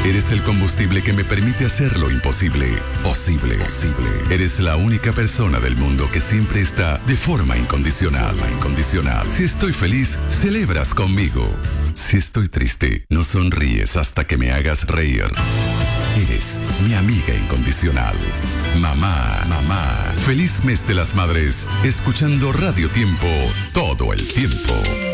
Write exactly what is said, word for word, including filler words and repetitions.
Eres el combustible que me permite hacer lo imposible, posible, posible. Eres la única persona del mundo que siempre está de forma incondicional, incondicional. Si estoy feliz, celebras conmigo. Si estoy triste, no sonríes hasta que me hagas reír. Eres mi amiga incondicional. Mamá, mamá. Feliz mes de las madres, escuchando Radio Tiempo todo el tiempo.